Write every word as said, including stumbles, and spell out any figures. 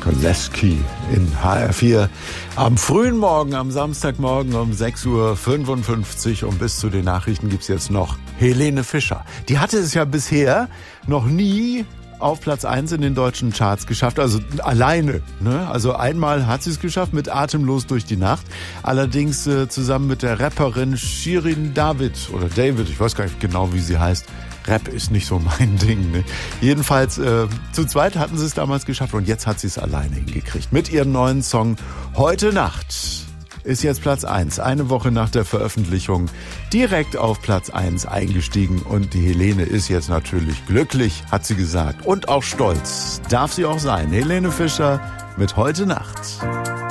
Koleski in H R vier. Am frühen Morgen, am Samstagmorgen um sechs Uhr fünfundfünfzig und bis zu den Nachrichten gibt's jetzt noch Helene Fischer. Die hatte es ja bisher noch nie auf Platz eins in den deutschen Charts geschafft, also alleine. Ne? Also einmal hat sie es geschafft mit Atemlos durch die Nacht, allerdings äh, zusammen mit der Rapperin Shirin David oder David, ich weiß gar nicht genau, wie sie heißt. Rap ist nicht so mein Ding. Ne? Jedenfalls äh, zu zweit hatten sie es damals geschafft und jetzt hat sie es alleine hingekriegt. Mit ihrem neuen Song Heute Nacht ist jetzt Platz eins. Eine Woche nach der Veröffentlichung direkt auf Platz eins eingestiegen. Und die Helene ist jetzt natürlich glücklich, hat sie gesagt. Und auch stolz. Darf sie auch sein. Helene Fischer mit Heute Nacht.